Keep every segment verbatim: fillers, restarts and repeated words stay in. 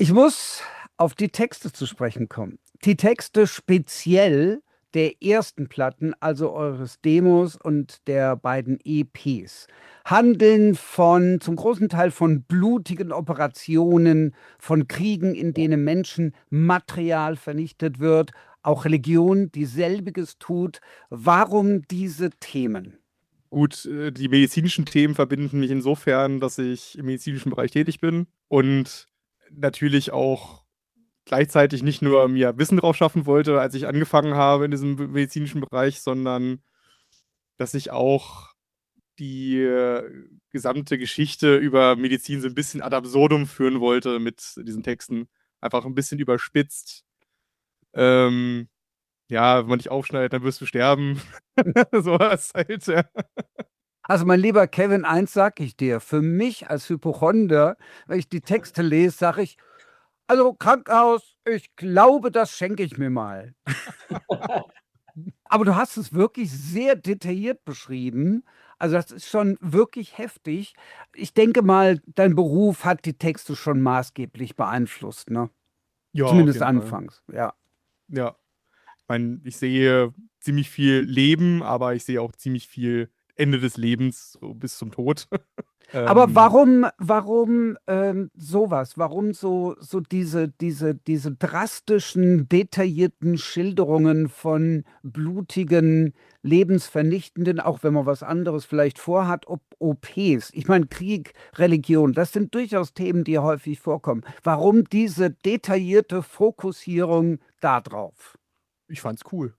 Ich muss auf die Texte zu sprechen kommen. Die Texte speziell der ersten Platten, also eures Demos und der beiden E Ps, handeln von, zum großen Teil von blutigen Operationen, von Kriegen, in denen Menschen Material vernichtet wird, auch Religion, die selbiges tut. Warum diese Themen? Gut, äh, die medizinischen Themen verbinden mich insofern, dass ich im medizinischen Bereich tätig bin und natürlich auch gleichzeitig nicht nur mir Wissen drauf schaffen wollte, als ich angefangen habe in diesem medizinischen Bereich, sondern dass ich auch die äh, gesamte Geschichte über Medizin so ein bisschen ad absurdum führen wollte mit diesen Texten. Einfach ein bisschen überspitzt. Ähm, ja, wenn man dich aufschneidet, dann wirst du sterben. Sowas halt, ja. Also mein lieber Kevin, eins sag ich dir, für mich als Hypochonder, wenn ich die Texte lese, sage ich, also Krankenhaus, ich glaube, das schenke ich mir mal. Aber du hast es wirklich sehr detailliert beschrieben. Also das ist schon wirklich heftig. Ich denke mal, dein Beruf hat die Texte schon maßgeblich beeinflusst, ne? Ja, auf Zumindest jeden Fall. anfangs, ja. Ja. Ich meine, ich sehe ziemlich viel Leben, aber ich sehe auch ziemlich viel Ende des Lebens, so bis zum Tod. Aber ähm, warum, warum ähm, sowas? Warum so, so diese, diese, diese drastischen, detaillierten Schilderungen von blutigen, lebensvernichtenden, auch wenn man was anderes vielleicht vorhat, ob O Ps? Ich meine, Krieg, Religion, das sind durchaus Themen, die häufig vorkommen. Warum diese detaillierte Fokussierung darauf? Ich fand's cool.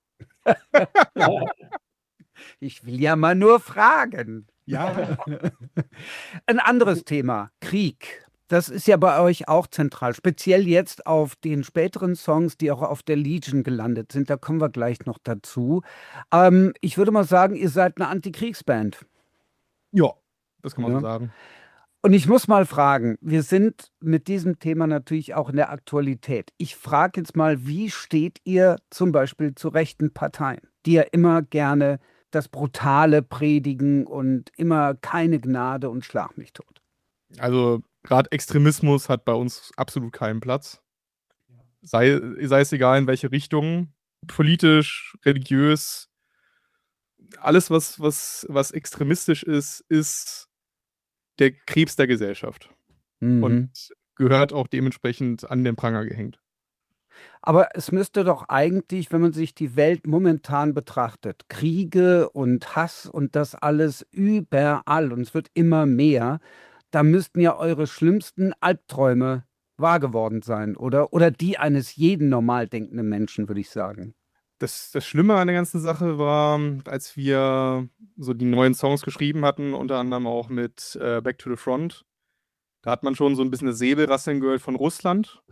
Ich will ja mal nur fragen. Ja. Ein anderes Thema, Krieg. Das ist ja bei euch auch zentral, speziell jetzt auf den späteren Songs, die auch auf der Legion gelandet sind. Da kommen wir gleich noch dazu. Ähm, ich würde mal sagen, ihr seid eine Anti-Kriegsband. Ja, das kann man so Ja. sagen. Und ich muss mal fragen, wir sind mit diesem Thema natürlich auch in der Aktualität. Ich frage jetzt mal, wie steht ihr zum Beispiel zu rechten Parteien, die ja immer gerne das Brutale predigen und immer keine Gnade und Schlag mich tot? Also, gerade Extremismus hat bei uns absolut keinen Platz. Sei, sei es egal in welche Richtung. Politisch, religiös, alles, was, was, was extremistisch ist, ist der Krebs der Gesellschaft. Und Mhm. gehört auch dementsprechend an den Pranger gehängt. Aber es müsste doch eigentlich, wenn man sich die Welt momentan betrachtet, Kriege und Hass und das alles überall und es wird immer mehr, da müssten ja eure schlimmsten Albträume wahr geworden sein, oder? Oder die eines jeden normal denkenden Menschen, würde ich sagen. Das, das Schlimme an der ganzen Sache war, als wir so die neuen Songs geschrieben hatten, unter anderem auch mit äh, Back to the Front, da hat man schon so ein bisschen das Säbelrasseln gehört von Russland.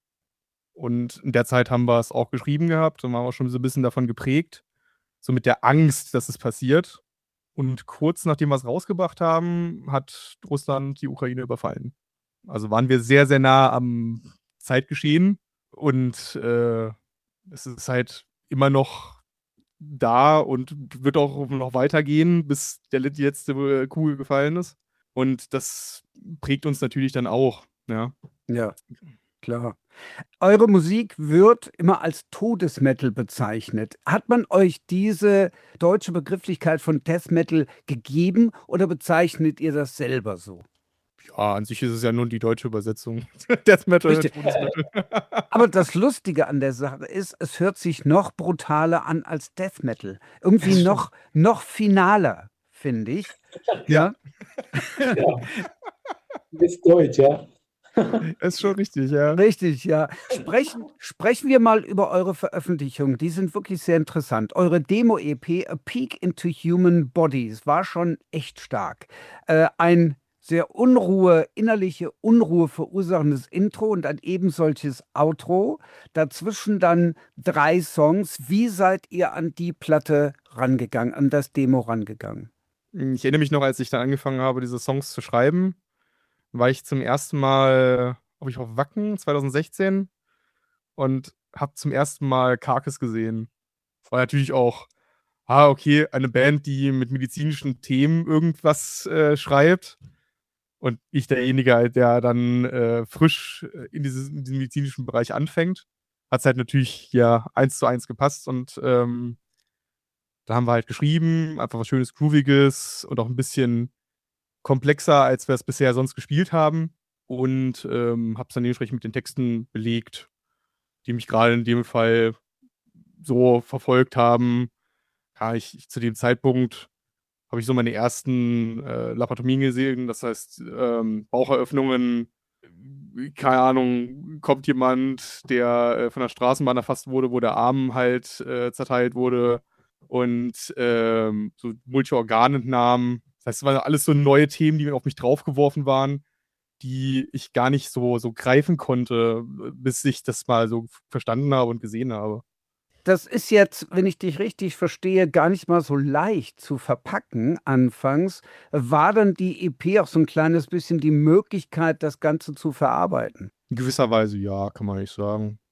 Und in der Zeit haben wir es auch geschrieben gehabt und waren auch schon so ein bisschen davon geprägt, so mit der Angst, dass es passiert. Und kurz nachdem wir es rausgebracht haben, hat Russland die Ukraine überfallen. Also waren wir sehr, sehr nah am Zeitgeschehen und äh, es ist halt immer noch da und wird auch noch weitergehen, bis der die letzte Kugel gefallen ist. Und das prägt uns natürlich dann auch. Ja. Ja, klar. Eure Musik wird immer als Todesmetal bezeichnet. Hat man euch diese deutsche Begrifflichkeit von Death Metal gegeben oder bezeichnet ihr das selber so? Ja, an sich ist es ja nur die deutsche Übersetzung. Death Metal, Richtig. Todesmetal. Aber das Lustige an der Sache ist, es hört sich noch brutaler an als Death Metal. Irgendwie Das stimmt. noch, noch finaler, finde ich. Ja, Ja, Ja, ist Deutsch, ja. ist schon richtig, ja. richtig, ja. Sprechen, sprechen wir mal über eure Veröffentlichungen. Die sind wirklich sehr interessant. Eure Demo-E P, A Peek into Human Bodies, war schon echt stark. Äh, ein sehr Unruhe, innerliche Unruhe verursachendes Intro und ein eben solches Outro. Dazwischen dann drei Songs. Wie seid ihr an die Platte rangegangen, an das Demo rangegangen? Ich erinnere mich noch, als ich dann angefangen habe, diese Songs zu schreiben, war ich zum ersten Mal, glaube ich, auf Wacken zwanzig sechzehn und habe zum ersten Mal Carcass gesehen. War natürlich auch, ah, okay, eine Band, die mit medizinischen Themen irgendwas äh, schreibt. Und ich derjenige, halt, der dann äh, frisch in, dieses, in diesem medizinischen Bereich anfängt, hat es halt natürlich ja eins zu eins gepasst. Und ähm, da haben wir halt geschrieben, einfach was Schönes, Grooviges und auch ein bisschen komplexer, als wir es bisher sonst gespielt haben. Und ähm, habe es dann dementsprechend mit den Texten belegt, die mich gerade in dem Fall so verfolgt haben. Ja, ich, ich zu dem Zeitpunkt habe ich so meine ersten äh, Lapatomien gesehen, das heißt ähm, Baucheröffnungen, keine Ahnung, kommt jemand, der äh, von der Straßenbahn erfasst wurde, wo der Arm halt äh, zerteilt wurde und ähm, so Multiorganentnahmen. Das heißt, es waren alles so neue Themen, die auf mich draufgeworfen waren, die ich gar nicht so, so greifen konnte, bis ich das mal so verstanden habe und gesehen habe. Das ist jetzt, wenn ich dich richtig verstehe, gar nicht mal so leicht zu verpacken anfangs. War dann die E P auch so ein kleines bisschen die Möglichkeit, das Ganze zu verarbeiten? In gewisser Weise ja, kann man nicht sagen.